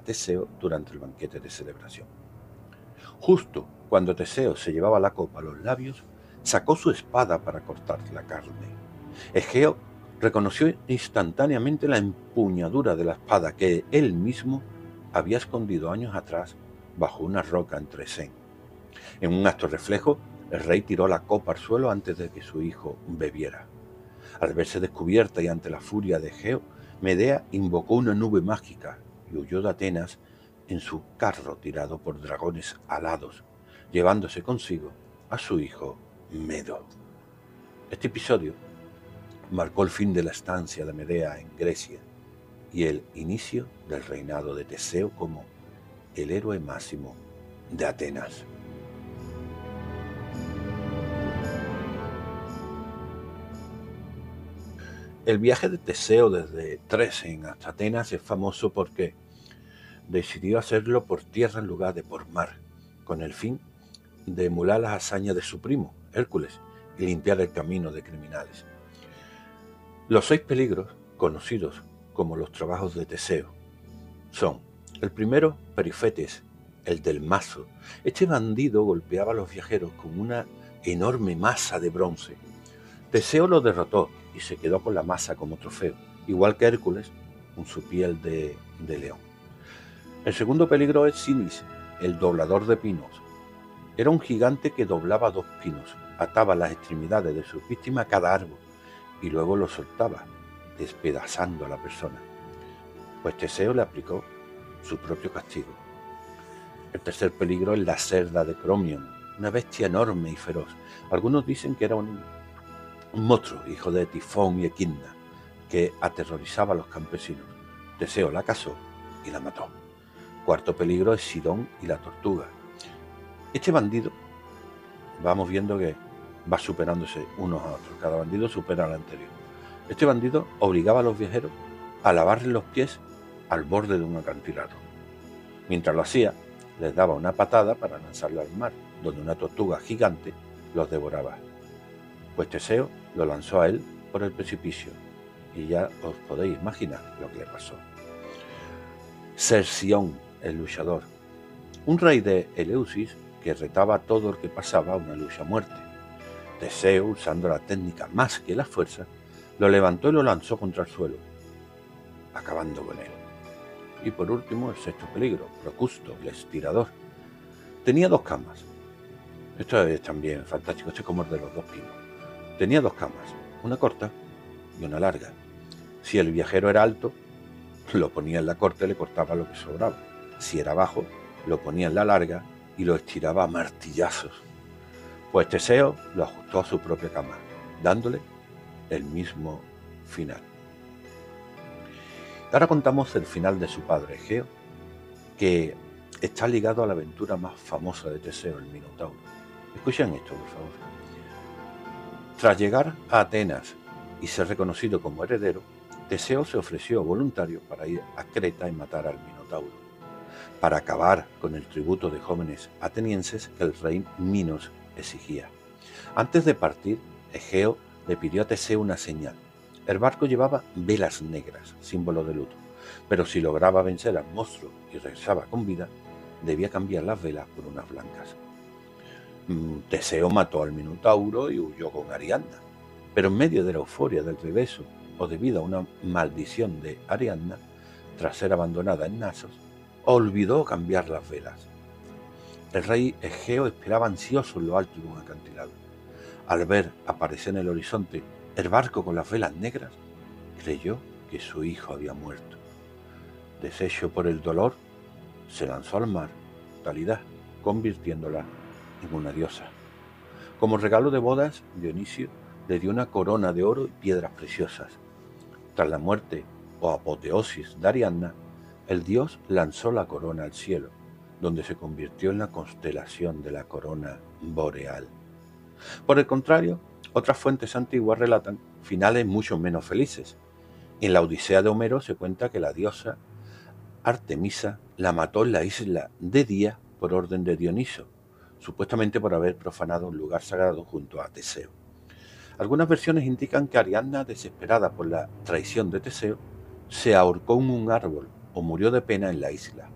Teseo durante el banquete de celebración. Justo cuando Teseo se llevaba la copa a los labios, sacó su espada para cortar la carne. Egeo reconoció instantáneamente la empuñadura de la espada que él mismo había escondido años atrás bajo una roca en Tresén. En un acto reflejo, el rey tiró la copa al suelo antes de que su hijo bebiera. Al verse descubierta y ante la furia de Egeo, Medea invocó una nube mágica y huyó de Atenas en su carro tirado por dragones alados, llevándose consigo a su hijo Medo. Este episodio marcó el fin de la estancia de Medea en Grecia y el inicio del reinado de Teseo como el héroe máximo de Atenas. El viaje de Teseo desde Tresén hasta Atenas es famoso porque decidió hacerlo por tierra en lugar de por mar, con el fin de emular las hazañas de su primo, Hércules, y limpiar el camino de criminales. Los 6 peligros, conocidos como los trabajos de Teseo, son: el primero, Perifetes, el del mazo. Este bandido golpeaba a los viajeros con una enorme masa de bronce. Teseo lo derrotó y se quedó con la masa como trofeo, igual que Hércules con su piel de león. El segundo peligro es Sinis, el doblador de pinos. Era un gigante que doblaba 2 pinos, ataba las extremidades de sus víctimas a cada árbol y luego los soltaba, despedazando a la persona. Pues Teseo le aplicó su propio castigo. El tercer peligro es la cerda de Cromion, una bestia enorme y feroz. Algunos dicen que era un monstruo, hijo de Tifón y Equidna, que aterrorizaba a los campesinos. Teseo la cazó y la mató. Cuarto peligro es Sidón y la tortuga. Este bandido, vamos viendo que va superándose unos a otros. Cada bandido supera al anterior. Este bandido obligaba a los viajeros a lavarle los pies al borde de un acantilado. Mientras lo hacía, les daba una patada para lanzarlo al mar, donde una tortuga gigante los devoraba. Pues Teseo lo lanzó a él por el precipicio, y ya os podéis imaginar lo que le pasó. Cerción, el luchador, un rey de Eleusis que retaba a todo el que pasaba a una lucha a muerte. Teseo, usando la técnica más que la fuerza, lo levantó y lo lanzó contra el suelo, acabando con él. Y por último, el sexto peligro, Procusto, el estirador. Tenía 2 camas. Esto es también fantástico, este es como el de los 2 pinos. Tenía 2 camas, una corta y una larga. Si el viajero era alto, lo ponía en la corta y le cortaba lo que sobraba. Si era bajo, lo ponía en la larga y lo estiraba a martillazos. Pues Teseo lo ajustó a su propia cama, dándole el mismo final. Ahora contamos el final de su padre Egeo, que está ligado a la aventura más famosa de Teseo, el Minotauro. Escuchen esto, por favor. Tras llegar a Atenas y ser reconocido como heredero, Teseo se ofreció voluntario para ir a Creta y matar al Minotauro, para acabar con el tributo de jóvenes atenienses que el rey Minos exigía. Antes de partir, Egeo le pidió a Teseo una señal. El barco llevaba velas negras, símbolo de luto, pero si lograba vencer al monstruo y regresaba con vida, debía cambiar las velas por unas blancas. Teseo mató al Minotauro y huyó con Ariadna, pero en medio de la euforia del regreso o debido a una maldición de Ariadna, tras ser abandonada en Nasos, olvidó cambiar las velas. El rey Egeo esperaba ansioso en lo alto de un acantilado. Al ver aparecer en el horizonte el barco con las velas negras, creyó que su hijo había muerto. Deshecho por el dolor, se lanzó al mar, totalidad, convirtiéndola en una diosa. Como regalo de bodas, Dionisio le dio una corona de oro y piedras preciosas. Tras la muerte o apoteosis de Ariadna, el dios lanzó la corona al cielo, donde se convirtió en la constelación de la corona boreal. Por el contrario, otras fuentes antiguas relatan finales mucho menos felices. En la Odisea de Homero se cuenta que la diosa Artemisa la mató en la isla de Día por orden de Dioniso, supuestamente por haber profanado un lugar sagrado junto a Teseo. Algunas versiones indican que Ariadna, desesperada por la traición de Teseo, se ahorcó en un árbol o murió de pena en la isla.